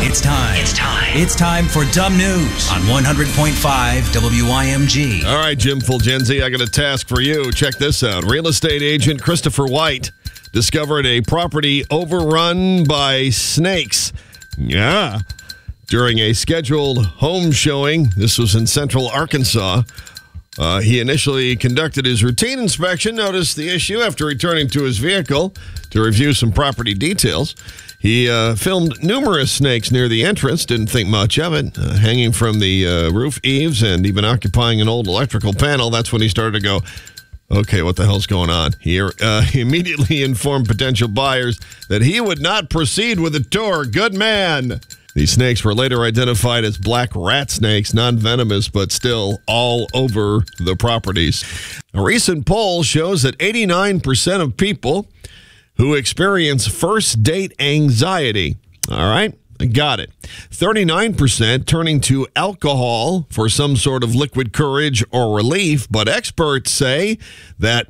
It's time for Dumb News on 100.5 WIMG. All right, Jim Fulgenzi, I got a task for you. Check this out. Real estate agent Christopher White discovered a property overrun by snakes. Yeah. During a scheduled home showing, this was in central Arkansas, he initially conducted his routine inspection, noticed the issue after returning to his vehicle to review some property details. He filmed numerous snakes near the entrance, didn't think much of it, hanging from the roof eaves and even occupying an old electrical panel. That's when he started to go, okay, what the hell's going on? He immediately informed potential buyers that he would not proceed with the tour. Good man. These snakes were later identified as black rat snakes, non-venomous, but still all over the properties. A recent poll shows that 89% of people who experience first date anxiety, all right, got it. 39% turning to alcohol for some sort of liquid courage or relief, but experts say that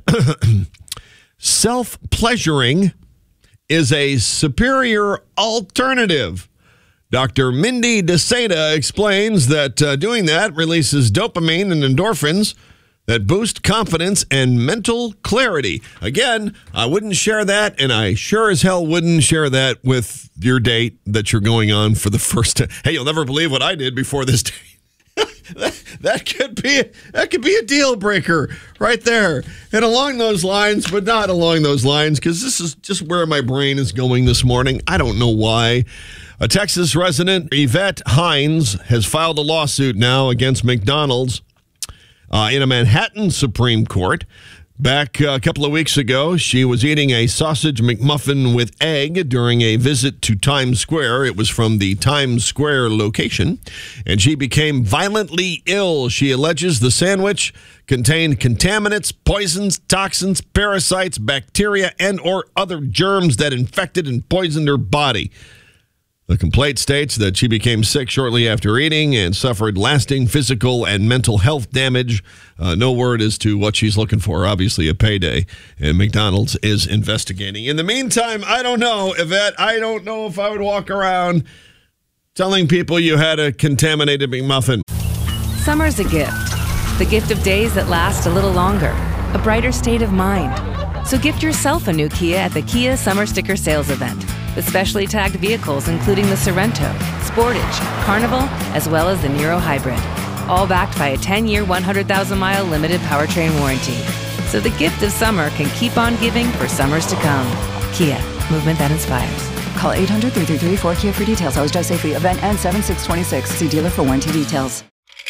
self-pleasuring is a superior alternative. Dr. Mindy DeSeta explains that doing that releases dopamine and endorphins that boost confidence and mental clarity. Again, I wouldn't share that, and I sure as hell wouldn't share that with your date that you're going on for the first time. Hey, you'll never believe what I did before this date. That could be a deal breaker right there. And along those lines, but not along those lines, because this is just where my brain is going this morning. I don't know why. A Texas resident, Yvette Hines, has filed a lawsuit now against McDonald's in a Manhattan Supreme Court. Back a couple of weeks ago, she was eating a sausage McMuffin with egg during a visit to Times Square. It was from the Times Square location, and she became violently ill. She alleges the sandwich contained contaminants, poisons, toxins, parasites, bacteria, and or other germs that infected and poisoned her body. The complaint states that she became sick shortly after eating and suffered lasting physical and mental health damage. No word as to what she's looking for. Obviously a payday, and McDonald's is investigating. In the meantime, I don't know, Yvette. I don't know if I would walk around telling people you had a contaminated McMuffin. Summer's a gift. The gift of days that last a little longer. A brighter state of mind. So gift yourself a new Kia at the Kia Summer Sticker Sales Event. With specially tagged vehicles including the Sorento, Sportage, Carnival, as well as the Niro Hybrid. All backed by a 10-year, 100,000-mile limited powertrain warranty. So the gift of summer can keep on giving for summers to come. Kia, movement that inspires. Call 800-333-4KIA for details. Always drive safely. Event ends 7/6/26. See dealer for warranty details.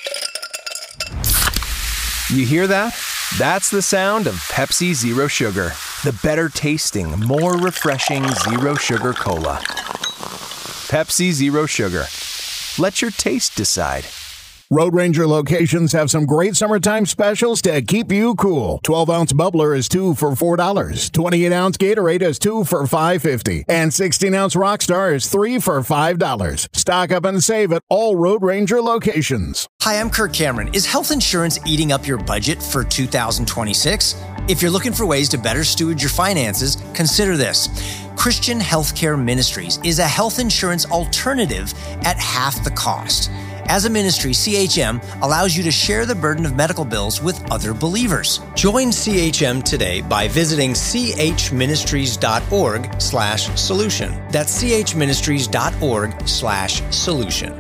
You hear that? That's the sound of Pepsi Zero Sugar. The better tasting, more refreshing Zero Sugar Cola. Pepsi Zero Sugar. Let your taste decide. Road Ranger locations have some great summertime specials to keep you cool. 12-ounce bubbler is $2 for $4. 28-ounce Gatorade is $2 for $5.50. And 16-ounce Rockstar is $3 for $5. Stock up and save at all Road Ranger locations. Hi, I'm Kirk Cameron. Is health insurance eating up your budget for 2026? If you're looking for ways to better steward your finances, consider this. Christian Healthcare Ministries is a health insurance alternative at half the cost. As a ministry, CHM allows you to share the burden of medical bills with other believers. Join CHM today by visiting chministries.org/solution. That's chministries.org/solution.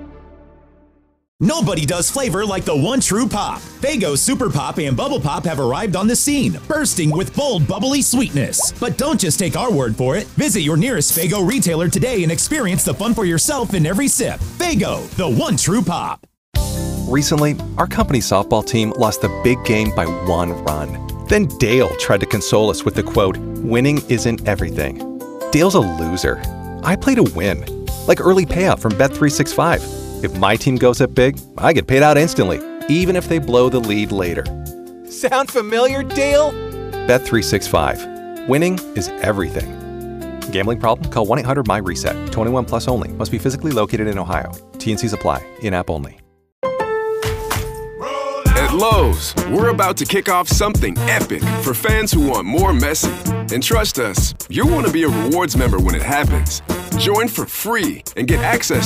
Nobody does flavor like the one true pop. Faygo Super Pop and Bubble Pop have arrived on the scene, bursting with bold, bubbly sweetness. But don't just take our word for it. Visit your nearest Faygo retailer today and experience the fun for yourself in every sip. Faygo, the one true pop. Recently, our company softball team lost the big game by 1 run. Then Dale tried to console us with the quote, "Winning isn't everything." Dale's a loser. I play to win, like early payout from Bet365. If my team goes up big, I get paid out instantly, even if they blow the lead later. Sound familiar, Dale? Bet365. Winning is everything. Gambling problem? Call 1-800-MY-RESET. 21 plus only. Must be physically located in Ohio. T&Cs apply. In-app only. At Lowe's, we're about to kick off something epic for fans who want more messy. And trust us, you'll want to be a rewards member when it happens. Join for free and get access